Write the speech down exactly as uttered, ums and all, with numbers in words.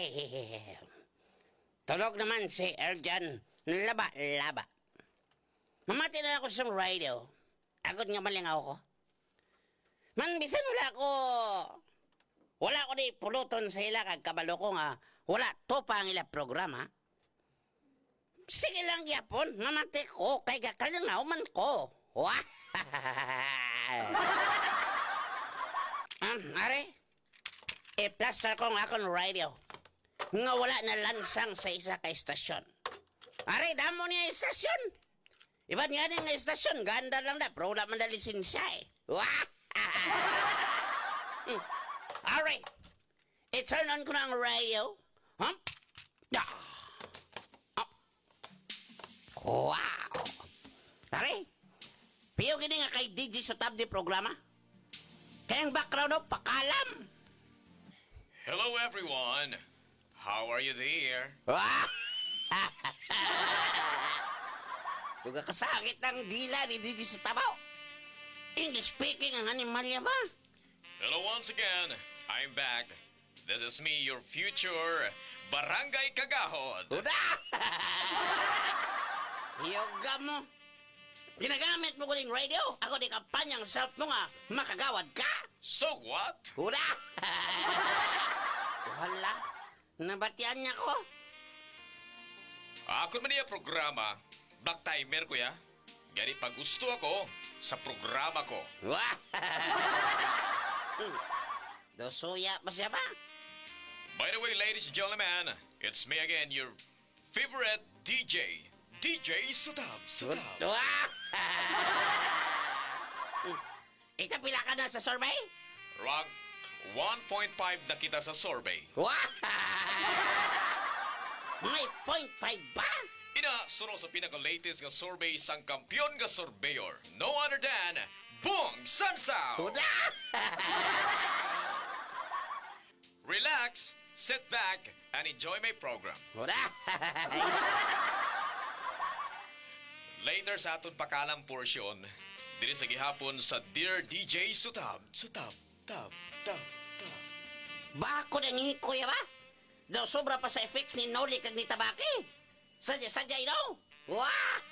Tulog naman si Erjan. Laba-laba. Mamati na ako sa radio. Agad nga malingaw ko. Man, bisan wala ko... Wala ko di puluton sa ila kag kabalo ko nga. Wala to pa ang ila programa. Sige lang yapon. Mamati ko. Kay gakalangaw man ko. Wah! um, are? I-plaster ko nga akong radio. Nga wala na lansang sa isa ka istasyon. Are, damo niya istasyon. Iban nga nga istasyon. Ganda lang na. Pero wala man na lisensya eh. Wah! hmm. Are, i-turn on ko na ang radio. Huh? Ah. Oh. Wow! Are, piyo gini nga kay D J sa tab di programa. Kayang background o, pakalam. Hello everyone. How are you there? Tuga kasakit ng dila ni D J sa tabaw. English speaking ang animalya ba? Hello once again. I'm back. This is me, your future Barangay Kagahod. Tuda! Yoga mo. Ginagamit mo ko ng radio. Ako di kampanyang self mo nga makagawad ka. So what? Tuda! Wala. Nabatian niya ko. Ako man niya programa. Black timer ko ya. Gani pag gusto ako sa programa ko. Wah! Dosuya pa siya ba? By the way, ladies and gentlemen, it's me again, your favorite D J. D J Sutab. Sutab. Wah! Ikapila ka na sa survey? Rank one point five na kita sa survey. Wah! May point five ba? Ina, suno sa pinaka-latest nga survey sang kampiyon nga surveyor. No other than Bong Samsaw! Tuda! Relax, sit back, and enjoy my program. Tuda! Later sa aton pakalang portion, diri sa gihapon sa Dear D J Sutab. Sutab, tab, tab, tab. Bako na ngihik ko ya ba? Daw sobra pa sa effects ni Noli kag ni Tabaki. Sadya, sadya, you know? Wah!